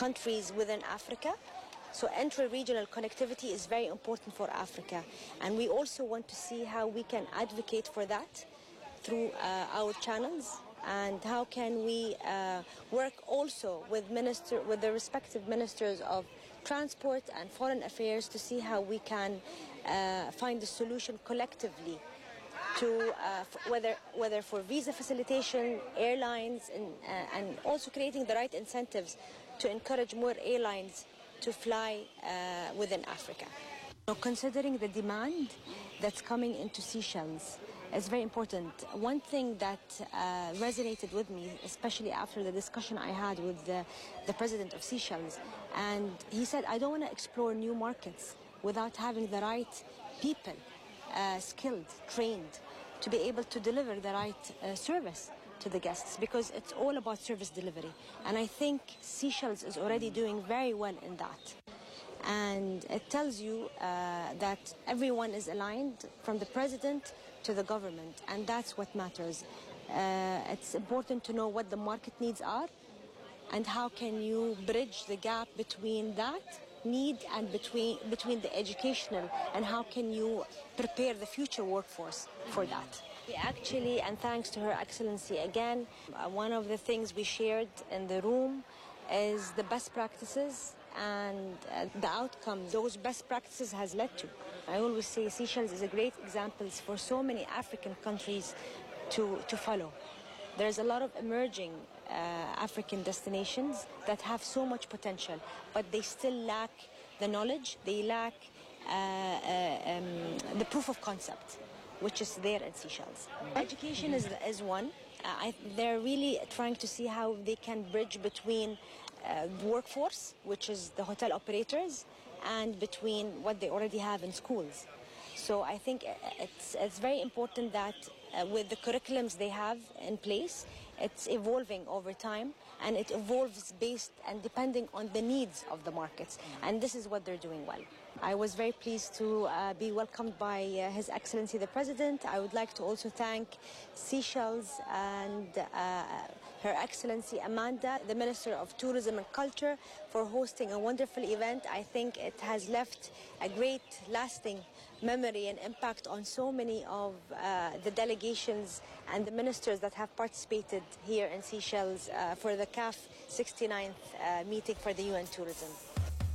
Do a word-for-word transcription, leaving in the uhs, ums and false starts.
countries within Africa. So intra-regional connectivity is very important for Africa. And we also want to see how we can advocate for that through uh, our channels, and how can we uh, work also with minister with the respective ministers of transport and foreign affairs to see how we can uh, find a solution collectively to uh, whether whether for visa facilitation, airlines, and uh, and also creating the right incentives to encourage more airlines to fly uh, within Africa. So considering the demand that's coming into Seychelles, it's very important. One thing that uh, resonated with me, especially after the discussion I had with the, the president of Seychelles, and he said, I don't want to explore new markets without having the right people, uh, skilled, trained, to be able to deliver the right uh, service to the guests, because it's all about service delivery. And I think Seychelles is already doing very well in that. And it tells you uh, that everyone is aligned, from the president to the government, and that's what matters. Uh, it's important to know what the market needs are, and how can you bridge the gap between that need and between between the educational, and how can you prepare the future workforce for that. We actually, and thanks to Her Excellency again, uh, one of the things we shared in the room is the best practices and uh, the outcome those best practices has led to. I always say Seychelles is a great example for so many African countries to, to follow. There's a lot of emerging uh, African destinations that have so much potential, but they still lack the knowledge, they lack uh, uh, um, the proof of concept, which is there in Seychelles. Education is, is one. Uh, I, they're really trying to see how they can bridge between uh, the workforce, which is the hotel operators, and between what they already have in schools. So I think it's, it's very important that uh, with the curriculums they have in place, it's evolving over time, and it evolves based and depending on the needs of the markets. And this is what they're doing well. I was very pleased to uh, be welcomed by uh, His Excellency the President. I would like to also thank Seychelles and uh, Her Excellency Amanda, the Minister of Tourism and Culture, for hosting a wonderful event. I think it has left a great lasting memory and impact on so many of uh, the delegations and the ministers that have participated here in Seychelles uh, for the C A F sixty-ninth uh, meeting for the U N Tourism.